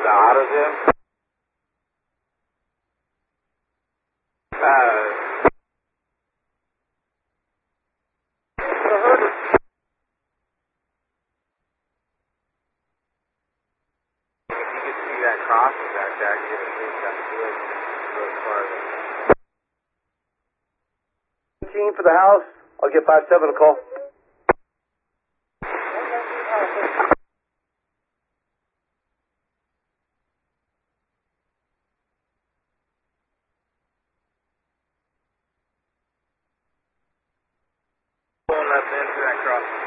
the AutoZoom. If you could see that crossing back there, I could get a screenshot to it. Go farther. For the house, I'll get 5-7 a call. Pulling up into that crossing.